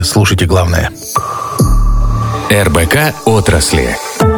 Слушайте главное. РБК отрасли.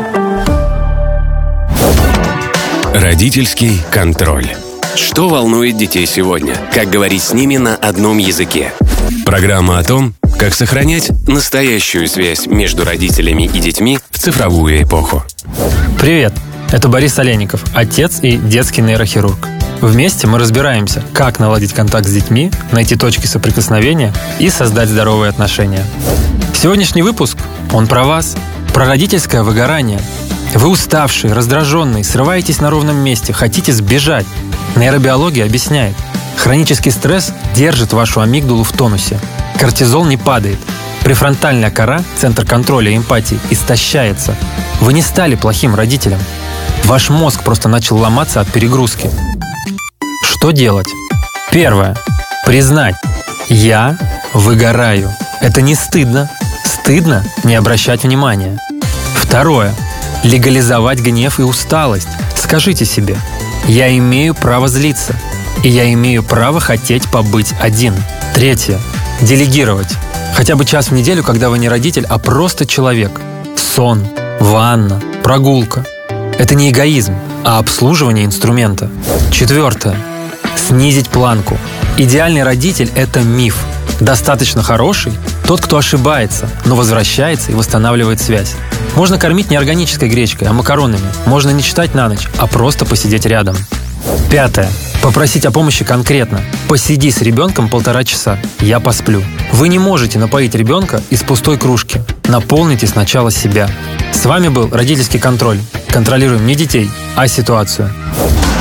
Родительский контроль. Что волнует детей сегодня? Как говорить с ними на одном языке? Программа о том, как сохранять настоящую связь между родителями и детьми в цифровую эпоху. Привет! Это Борис Олейников, отец и детский нейрохирург. Вместе мы разбираемся, как наладить контакт с детьми, найти точки соприкосновения и создать здоровые отношения. Сегодняшний выпуск, он про вас, про родительское выгорание. Вы уставший, раздраженный, срываетесь на ровном месте, хотите сбежать. Нейробиология объясняет. Хронический стресс держит вашу амигдалу в тонусе. Кортизол не падает. Префронтальная кора, центр контроля и эмпатии, истощается. Вы не стали плохим родителем. Ваш мозг просто начал ломаться от перегрузки. Что делать? Первое. Признать. Я выгораю. Это не стыдно. Стыдно не обращать внимания. Второе. Легализовать гнев и усталость. Скажите себе: я имею право злиться. И я имею право хотеть побыть один. Третье. Делегировать. Хотя бы час в неделю, когда вы не родитель, а просто человек. Сон, ванна, прогулка. Это не эгоизм, а обслуживание инструмента. Четвертое. Снизить планку. Идеальный родитель – это миф. Достаточно хороший – тот, кто ошибается, но возвращается и восстанавливает связь. Можно кормить не органической гречкой, а макаронами. Можно не читать на ночь, а просто посидеть рядом. Пятое. Попросить о помощи конкретно. Посиди с ребенком 1,5 часа. Я посплю. Вы не можете напоить ребенка из пустой кружки. Наполните сначала себя. С вами был родительский контроль. Контролируем не детей, а ситуацию.